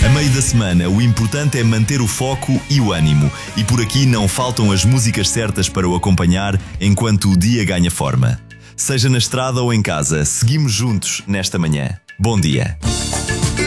A meio da semana, o importante é manter o foco e o ânimo. E por aqui não faltam as músicas certas para o acompanhar enquanto o dia ganha forma. Seja na estrada ou em casa, seguimos juntos nesta manhã. Bom dia.